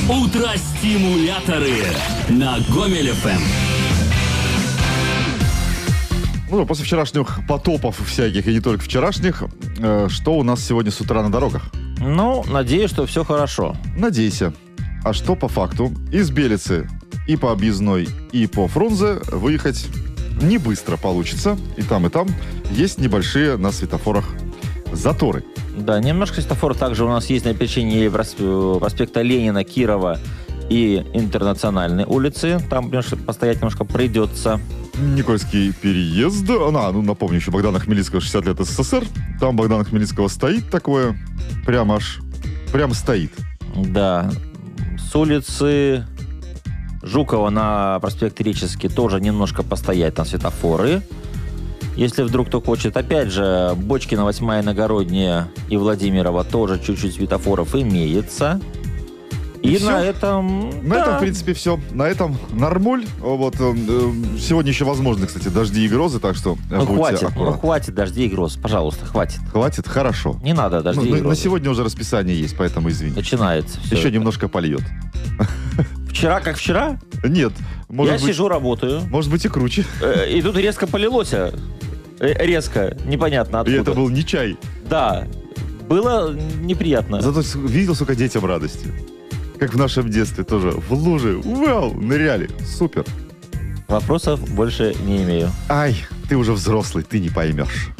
Утро-стимуляторы на Гомель ФМ. Ну, после вчерашних потопов всяких, и не только вчерашних, что у нас сегодня с утра на дорогах? Ну, надеюсь, что все хорошо. Надейся. А что по факту? Из Белицы и по Объездной, и по Фрунзе выехать не быстро получится. И там есть небольшие на светофорах заторы. Да, немножко светофоров также у нас есть на пересечении проспекта Ленина, Кирова и Интернациональной улицы. Там постоять немножко придется. Никольский переезд. Напомню, еще Богдана Хмельницкого 60 лет СССР. Там Богдана Хмельницкого стоит такое. Прям стоит. Да. С улицы Жукова на проспект Реческий тоже немножко постоять на светофоры. Если вдруг кто хочет, опять же, Бочкина, 8-я, Иногородняя и Владимирова тоже чуть-чуть светофоров имеется. И все? на этом... На этом, в принципе, все. На этом нормуль. Вот, сегодня еще возможны, кстати, дожди и грозы, так что будьте аккуратны. Хватит дождей и гроз, пожалуйста, хватит. Хватит? Хорошо. Не надо дождей и гроз. На сегодня уже расписание есть, поэтому извини. Начинается все Еще это. немножко польет. Вчера как вчера? Нет. Я сижу, работаю. Может быть и круче. И тут резко полилось. Резко, непонятно И откуда. это был не чай. Да, было неприятно. Зато видел, сколько детям радости. Как в нашем детстве тоже. В луже. Вау, ныряли. Супер. Вопросов больше не имею. Ай, ты уже взрослый, ты не поймешь.